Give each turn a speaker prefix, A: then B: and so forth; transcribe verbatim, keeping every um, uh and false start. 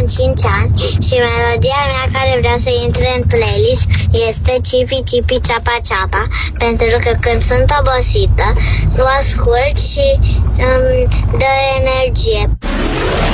A: cinci ani și melodia mea care vrea să intre în playlist este Cipi Cipi Ceapa Ceapa, pentru că când sunt obosită, o ascult și îmi dă energie.